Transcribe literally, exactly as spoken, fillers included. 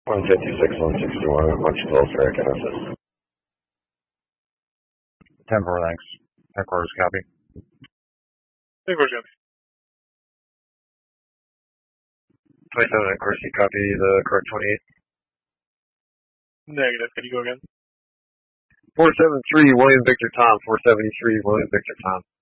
one fifty-six, one sixty-one, much closer, I can assist. ten four, thanks. Headquarters, copy. Headquarters, copy. twenty-seven at Corsi, copy the correct twenty-eight. Negative, can you go again? four seven three, William Victor Tom, four seventy-three, William Victor Tom.